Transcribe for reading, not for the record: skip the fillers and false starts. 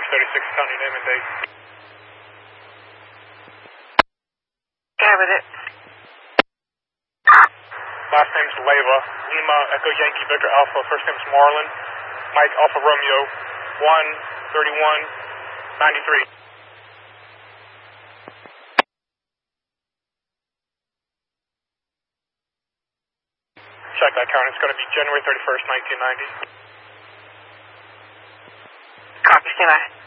36 County name and date. Yeah, with it. Last name's Leva. Lima, Echo Yankee, Victor Alpha. First name's Marlon. Mike Alpha Romeo. 13193. Check that count. It's going to be January 31st, 1990. Copy, stand by.